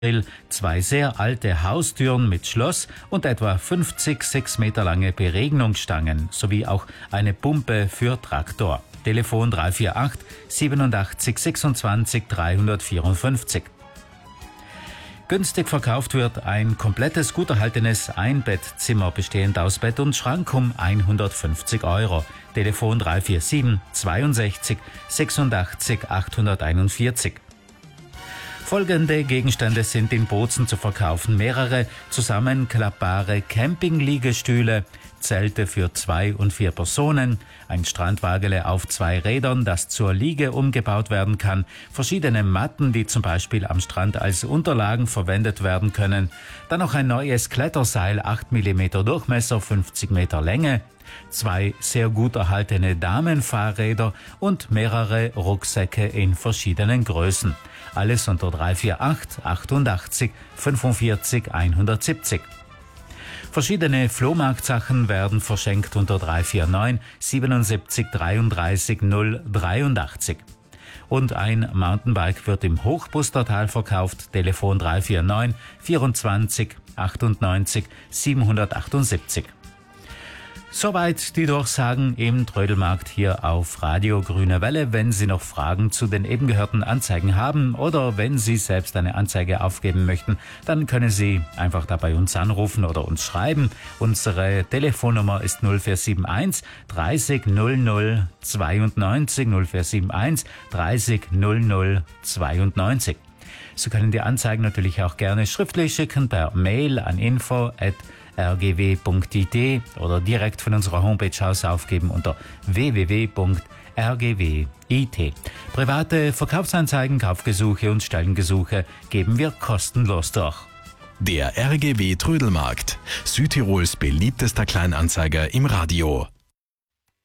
2 sehr alte Haustüren mit Schloss und etwa 50 6 Meter lange Beregnungsstangen sowie auch eine Pumpe für Traktor. Telefon 348 87 26 354. Günstig verkauft wird ein komplettes, gut erhaltenes Einbettzimmer bestehend aus Bett und Schrank um 150 Euro. Telefon 347 62 86 841. Folgende Gegenstände sind in Bozen zu verkaufen. Mehrere zusammenklappbare Campingliegestühle, Zelte für 2 und 4 Personen, ein Strandwagele auf 2 Rädern, das zur Liege umgebaut werden kann, verschiedene Matten, die zum Beispiel am Strand als Unterlagen verwendet werden können, dann noch ein neues Kletterseil, 8 mm Durchmesser, 50 Meter Länge, 2 sehr gut erhaltene Damenfahrräder und mehrere Rucksäcke in verschiedenen Größen. Alles unter 348 88 45 170. Verschiedene Flohmarktsachen werden verschenkt unter 349 77 33 083. Und ein Mountainbike wird im Hochbustertal verkauft. Telefon 349 24 98 778. Soweit die Durchsagen im Trödelmarkt hier auf Radio Grüne Welle. Wenn Sie noch Fragen zu den eben gehörten Anzeigen haben oder wenn Sie selbst eine Anzeige aufgeben möchten, dann können Sie einfach da bei uns anrufen oder uns schreiben. Unsere Telefonnummer ist 0471 30 00 92 0471 30 00 92. Sie können die Anzeigen natürlich auch gerne schriftlich schicken per Mail an info@rgw.it oder direkt von unserer Homepage aus aufgeben unter www.rgw.it. Private Verkaufsanzeigen, Kaufgesuche und Stellengesuche geben wir kostenlos durch. Der RGW Trödelmarkt, Südtirols beliebtester Kleinanzeiger im Radio.